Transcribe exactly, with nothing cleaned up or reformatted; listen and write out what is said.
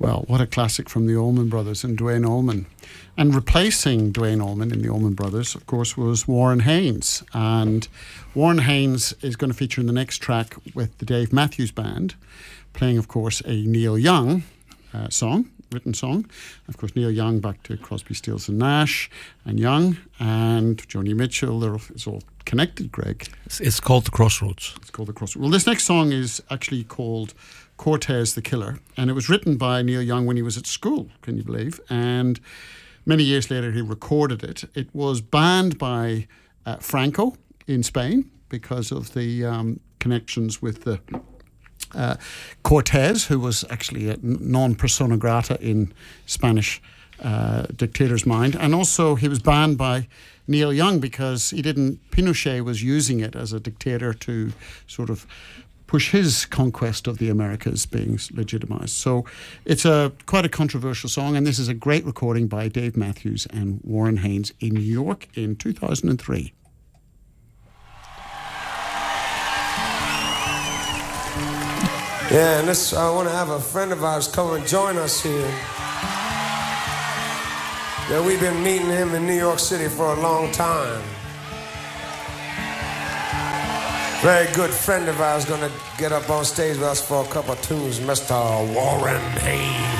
Well, what a classic from the Allman Brothers and Duane Allman. And replacing Duane Allman in the Allman Brothers, of course, was Warren Haynes. And Warren Haynes is going to feature in the next track with the Dave Matthews Band, playing, of course, a Neil Young uh, song, written song. Of course, Neil Young back to Crosby, Stills and Nash and Young and Joni Mitchell. They're, it's all connected, Greg. It's, it's called The Crossroads. It's called The Crossroads. Well, this next song is actually called Cortez the Killer, and it was written by Neil Young when he was at school, can you believe? And many years later he recorded it. It was banned by uh, Franco in Spain because of the um, connections with the uh, Cortez, who was actually a non persona grata in Spanish uh, dictator's mind. And also he was banned by Neil Young because he didn't, Pinochet was using it as a dictator to sort of push his conquest of the Americas being legitimized. So it's a quite a controversial song, and this is a great recording by Dave Matthews and Warren Haynes in New York in two thousand three. Yeah, and this, I want to have a friend of ours come and join us here. Yeah, we've been meeting him in New York City for a long time. Very good friend of ours going to get up on stage with us for a couple of tunes, Mister Warren Haynes.